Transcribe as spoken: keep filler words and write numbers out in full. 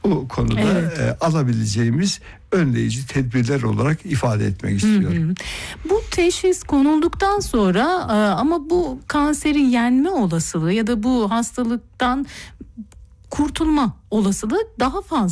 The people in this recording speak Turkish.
bu konuda Evet. e, alabileceğimiz önleyici tedbirler olarak ifade etmek istiyorum. Hı hı. Bu teşhis konulduktan sonra e, ama bu kanseri yenme olasılığı ya da bu hastalıktan kurtulma olasılığı daha fazla.